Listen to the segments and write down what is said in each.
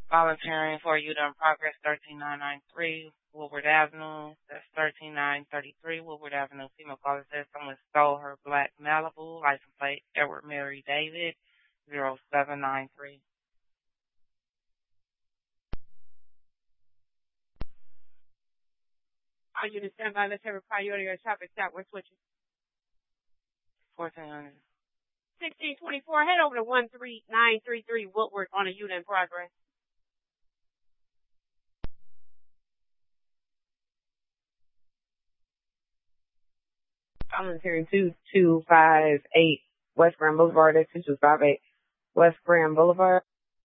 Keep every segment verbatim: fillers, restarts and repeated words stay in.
Volunteering for Youth in Progress, thirteen nine ninety-three Woodward Avenue. That's thirteen nine thirty-three Woodward Avenue. Female caller says someone stole her black Malibu. License plate Edward Mary David, zero seven nine three. Are you to stand by? Let's have a priority or traffic stop. We're switching. fourteen hundred. sixteen twenty-four. Head over to one three nine three three Woodward on a Youth in Progress. Volunteering two two five eight West Grand Boulevard. That's two two five eight West Grand Boulevard.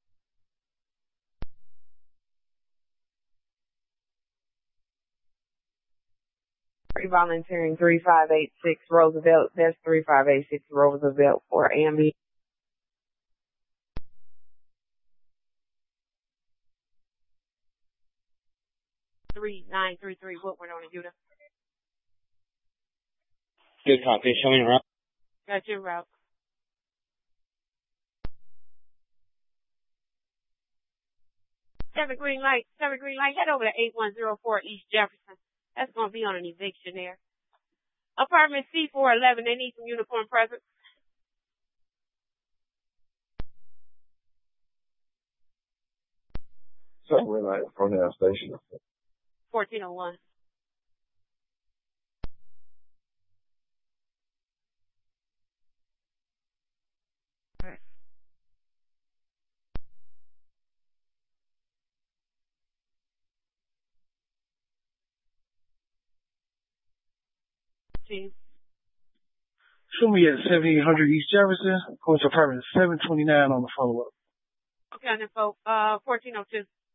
Volunteering three five eight six Roosevelt. That's three five eight six Roosevelt for A M B. three nine three three Woodward on a Youth. Good copy. Showing a route. Got your route. Seven green light. Seven green light. Head over to eight one zero four East Jefferson. That's going to be on an eviction there. Apartment C four eleven. They need some uniform presence. Seven green light from the station. fourteen oh one. Show me at seventy-eight hundred East Jefferson, going to apartment seven twenty-nine on the follow-up. Okay, on info, uh, fourteen oh two.